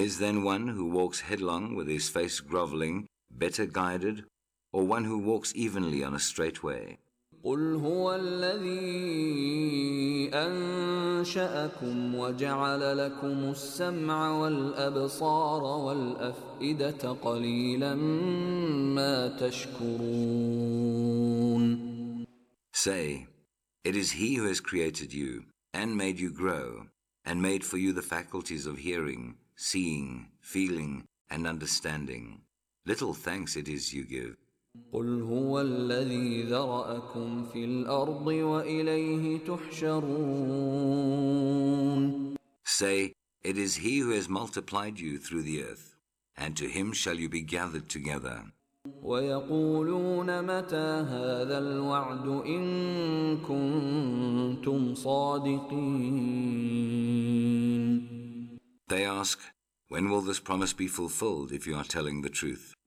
Is then one who walks headlong with his face grovelling better guided, or one who walks evenly on a straight way? قل هو الذي أنشأكم وجعل لكم السمع والأبصار والأفئدة قليلا ما تشكرون. Say, it is he who has created you and made you grow and made for you the faculties of hearing, seeing, feeling, and understanding. Little thanks it is you give. قل هو الذي ذرأكم في الأرض وإليه تحشرون. Say, it is he who has multiplied you through the earth, and to him shall you be gathered together. ويقولون متى هذا الوعد إن كنتم صادقين. They ask, when will this promise be fulfilled if you are telling the truth?